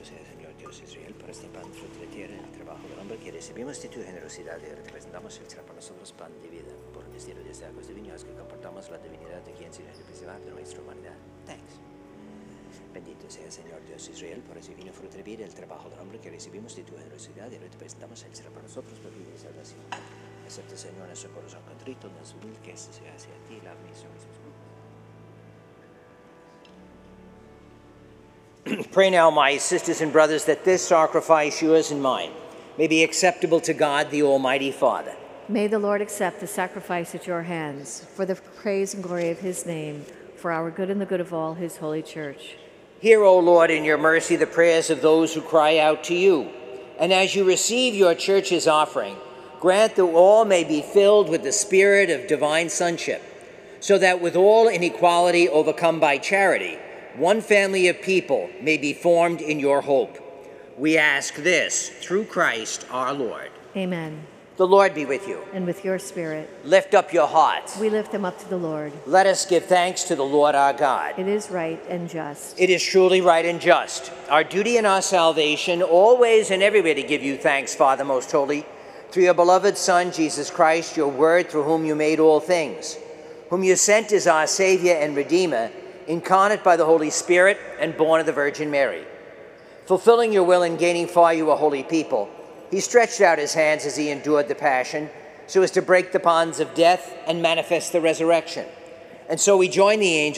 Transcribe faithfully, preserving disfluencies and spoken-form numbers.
sea el Señor Dios de Israel por este pan, fruto de tierra, el trabajo del hombre que recibimos de tu generosidad y te presentamos el será para nosotros pan de vida. Por el destino de este aguas divinas que comportamos la divinidad de quien se representa de nuestra humanidad. Thanks. Bendito sea el Señor Dios de Israel por ese vino fruto de vida, el trabajo del hombre que recibimos de tu generosidad y te presentamos el será para nosotros por vida y salvación. Acepta, Señor, nuestro corazón contrito, nuestro humilde que se hace a ti la admisión de sus Pray now, my sisters and brothers, that this sacrifice, yours and mine, may be acceptable to God, the Almighty Father. May the Lord accept the sacrifice at your hands for the praise and glory of his name, for our good and the good of all his holy church. Hear, O Lord, in your mercy the prayers of those who cry out to you. And as you receive your church's offering, grant that all may be filled with the spirit of divine sonship, so that with all inequality overcome by charity, one family of people may be formed in your hope. We ask this through Christ our Lord. Amen. The Lord be with you. And with your spirit. Lift up your hearts. We lift them up to the Lord. Let us give thanks to the Lord our God. It is right and just. It is truly right and just. Our duty and our salvation, always and everywhere to give you thanks, Father most holy, through your beloved Son, Jesus Christ, your word, through whom you made all things, whom you sent as our Savior and Redeemer, incarnate by the Holy Spirit and born of the Virgin Mary. Fulfilling your will and gaining for you a holy people, he stretched out his hands as he endured the passion, so as to break the bonds of death and manifest the resurrection. And so we join the angels